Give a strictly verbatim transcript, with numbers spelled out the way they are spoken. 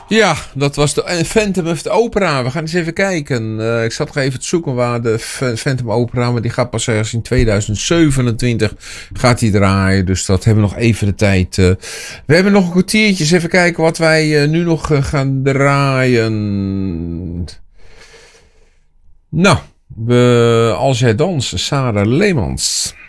Ja, dat was de Phantom of the Opera. We gaan eens even kijken. Uh, ik zat nog even te zoeken waar de Phantom Opera, maar die gaat pas ergens in tweeduizend zevenentwintig gaat die draaien. Dus dat hebben we nog even de tijd. Uh, we hebben nog een kwartiertje. Dus even kijken wat wij uh, nu nog uh, gaan draaien. Nou, we, als jij danst, Sarah Leemans.